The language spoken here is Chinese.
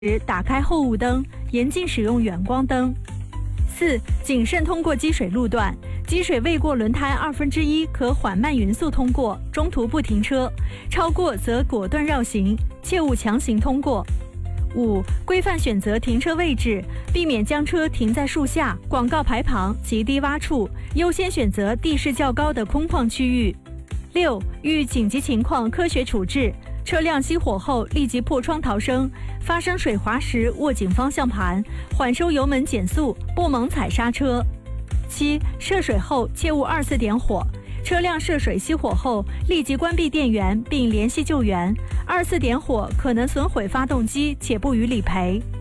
时打开后雾灯，严禁使用远光灯。4. 谨慎通过积水路段，积水未过轮胎1/2可缓慢匀速通过，中途不停车，超过则果断绕行，切勿强行通过。5. 规范选择停车位置，避免将车停在树下、广告牌旁及低洼处，优先选择地势较高的空旷区域。6. 遇紧急情况科学处置，车辆熄火后立即破窗逃生，发生水滑时握紧方向盘，缓收油门减速，不猛踩刹车。7. 涉水后切勿2次点火，车辆涉水熄火后立即关闭电源并联系救援，2次点火可能损毁发动机且不予理赔。